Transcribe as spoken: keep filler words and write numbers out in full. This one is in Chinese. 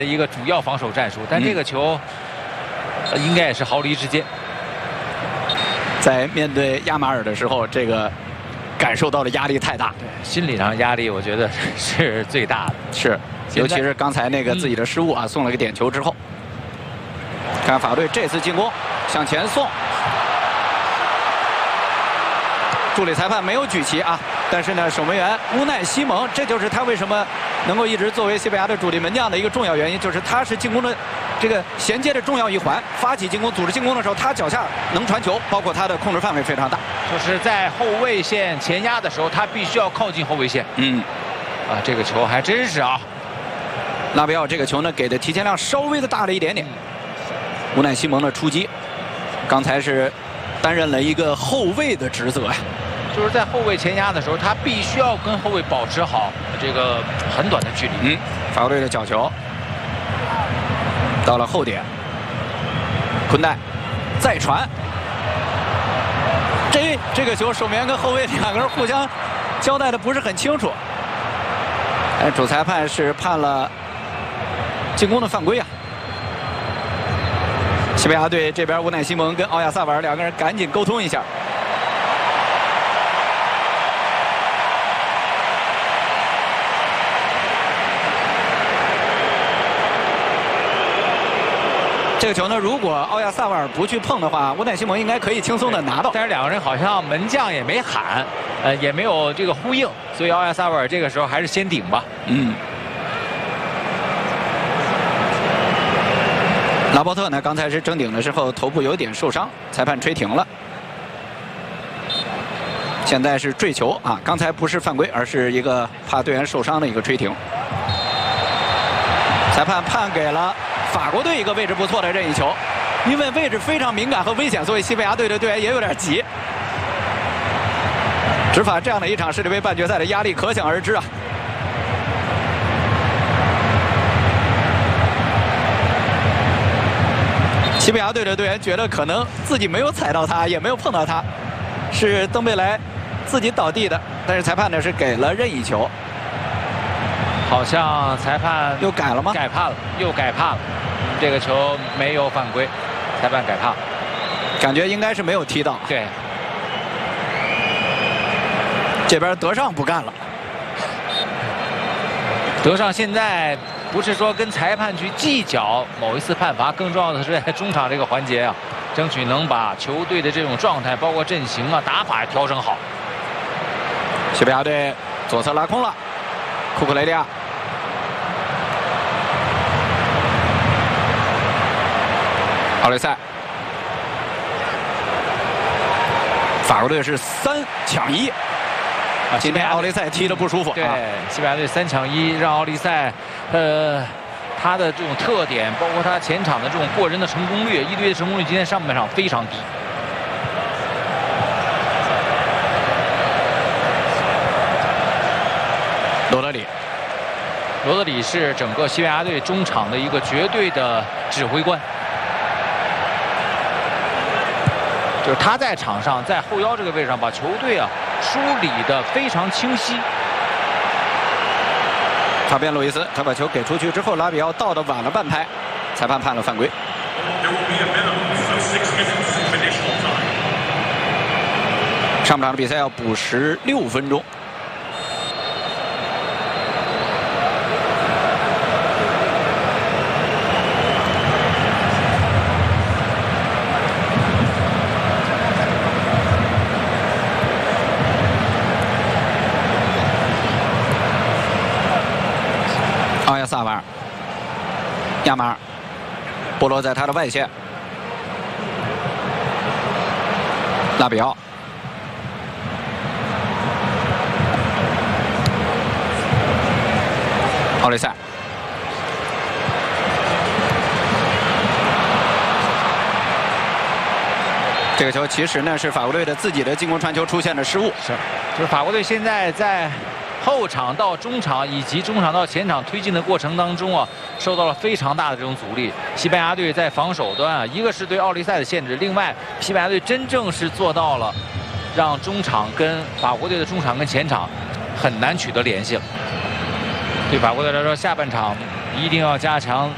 一个主要防守战术，但这个球、嗯、应该也是毫厘之间。 在面对亚马尔的时候，这个感受到的压力太大， 对，心理上压力我觉得是最大的。 是，尤其是刚才那个自己的失误啊，嗯、送了个点球之后，看法国队这次进攻向前送，助理裁判没有举旗啊。 但是呢，守门员乌奈西蒙，这就是他为什么能够一直作为西班牙的主力门将的一个重要原因，就是他是进攻的这个衔接的重要一环。发起进攻、组织进攻的时候，他脚下能传球，包括他的控制范围非常大。 就是在后卫线前压的时候，他必须要靠近后卫线。嗯，啊，这个球还真是啊。 拉比奥这个球呢，给的提前量稍微的大了一点点。乌奈西蒙的出击，刚才是担任了一个后卫的职责呀。 就是在后卫前压的时候，他必须要跟后卫保持好这个很短的距离。 嗯，法国队的角球到了后点，昆代再传，这这个球守门员跟后卫两个人互相交代的不是很清楚。哎，主裁判是判了进攻的犯规啊。西班牙队这边乌奈西蒙跟奥亚萨瓦尔两个人赶紧沟通一下。 这个球呢，如果奥亚萨瓦尔不去碰的话，乌奈西蒙应该可以轻松的拿到。 但是两个人好像门将也没喊，呃，也没有这个呼应，所以奥亚萨瓦尔这个时候还是先顶吧。嗯。 拉波特呢，刚才是争顶的时候头部有点受伤，裁判吹停了。现在是坠球啊，刚才不是犯规，而是一个怕队员受伤的一个吹停。裁判判给了。 法国队一个位置不错的任意球，因为位置非常敏感和危险，所以西班牙队的队员也有点急。执法这样的一场世界杯半决赛的压力可想而知啊！西班牙队的队员觉得可能自己没有踩到他，也没有碰到他，是登贝莱自己倒地的，但是裁判呢是给了任意球。 好像裁判又改了吗？ 改判了，又改判了。这个球没有犯规，裁判改判， 感觉应该是没有踢到。 对， 这边德尚不干了。 德尚现在不是说跟裁判去计较某一次判罚，更重要的是在中场这个环节啊，争取能把球队的这种状态，包括阵型啊、打法调整好。 西班牙队左侧拉空了，库库雷利亚。 奥雷塞，法国队是三抢一，啊，今天奥雷塞踢得不舒服。 对，西班牙队三抢一，让奥利塞，呃，他的这种特点，包括他前场的这种过人的成功率，一对一的成功率，今天上半场非常低。 罗德里， 罗德里是整个西班牙队中场的一个绝对的指挥官。 就是他在场上，在后腰这个位置上，把球队啊梳理得非常清晰。 法边路易斯，他把球给出去之后，拉比奥到的晚了半拍，裁判判了犯规。上半场的比赛要补时六分钟。奥亚萨瓦尔，亚马尔，波罗在他的外线，拉比奥，奥雷塞，这个球其实呢是法国队的自己的进攻传球出现了失误， 是，就是法国队现在在。 后场到中场以及中场到前场推进的过程当中啊，受到了非常大的这种阻力。西班牙队在防守端啊，一个是对奥利塞的限制，另外西班牙队真正是做到了让中场跟法国队的中场跟前场很难取得联系了。对法国队来说，下半场一定要加强